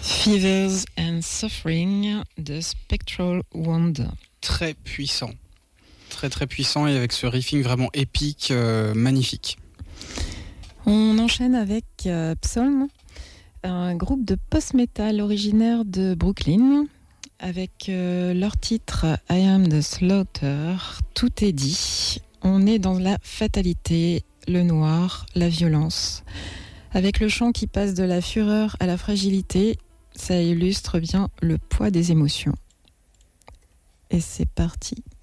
Fevers and Suffering de Spectral Wonder. Très puissant. Très très puissant et avec ce riffing vraiment épique, magnifique. On enchaîne avec Psalm, un groupe de post-metal originaire de Brooklyn, avec leur titre I Am the Slaughter. Tout est dit. On est dans la fatalité, le noir, la violence. Avec le chant qui passe de la fureur à la fragilité, ça illustre bien le poids des émotions. Et c'est parti.